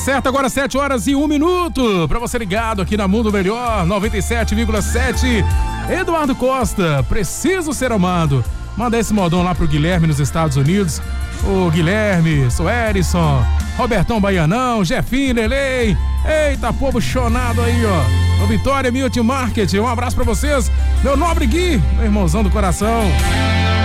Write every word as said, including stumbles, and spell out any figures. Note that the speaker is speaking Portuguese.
certo, agora sete horas e um minuto. Pra você ligado aqui na Mundo Melhor, noventa e sete vírgula sete. Eduardo Costa, preciso ser amado. Manda esse modão lá pro Guilherme nos Estados Unidos. O Guilherme, Suerison, Robertão Baianão, Jefinho, Lelei. Eita, povo chonado aí, ó. O Vitória Multimarket, um abraço pra vocês. Meu nobre Gui, meu irmãozão do coração.